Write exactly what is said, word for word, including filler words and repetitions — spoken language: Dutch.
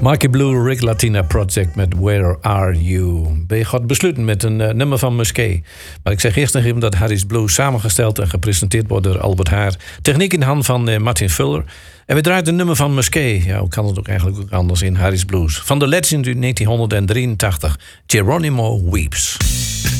Marky Blue, Rick Latina Project met Where Are You? Ben je gaat besluiten met een uh, nummer van Musquet. Maar ik zeg eerst nog even dat Harry's Blues samengesteld en gepresenteerd wordt door Albert Haar. Techniek in de hand van uh, Martin Fuller. En we draaien een nummer van Musquet. Ja, hoe kan het ook eigenlijk ook anders in Harry's Blues? Van The Legend uit negentien drieëntachtig. Geronimo Weeps.